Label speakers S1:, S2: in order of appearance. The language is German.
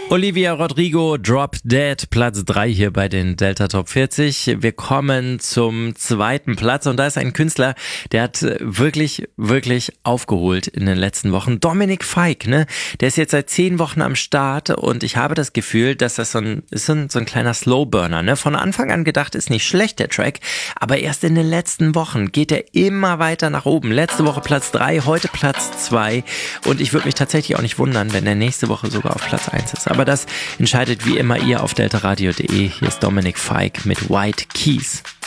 S1: Olivia Rodrigo, Drop Dead, Platz 3 hier bei den Delta Top 40. Wir kommen zum zweiten Platz und da ist ein Künstler, der hat wirklich aufgeholt in den letzten Wochen. Dominic Fike, ne? Der ist jetzt seit 10 Wochen am Start und ich habe das Gefühl, dass das so ein kleiner Slowburner, ne? Von Anfang an gedacht, ist nicht schlecht der Track, aber erst in den letzten Wochen geht er immer weiter nach oben. Letzte Woche Platz 3, heute Platz 2 und ich würde mich tatsächlich auch nicht wundern, wenn der nächste Woche sogar auf Platz 1 ist. Aber das entscheidet wie immer ihr auf deltaradio.de. Hier ist Dominic Fike mit White Keys.